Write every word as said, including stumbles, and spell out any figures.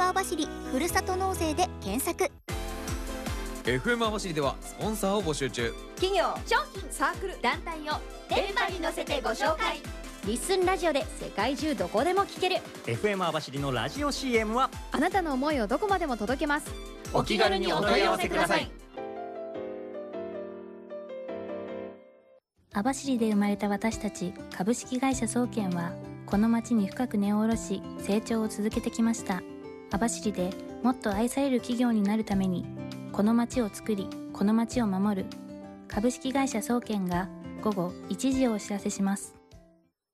網走ふるさと納税で検索。 エフエム 網走ではスポンサーを募集中。 企業、商品、サークル、団体を電波に乗せてご紹介。リッスンラジオで世界中どこでも聞けるエフエム 網走のラジオ シーエム はあなたの思いをどこまでも届けます。 お気軽にお問い合わせください。 網走で生まれた私たち株式会社総研は、この町に深く根を下ろし成長を続けてきました。網走でもっと愛される企業になるために、この町を作りこの町を守る株式会社総研が午後いちじをお知らせします。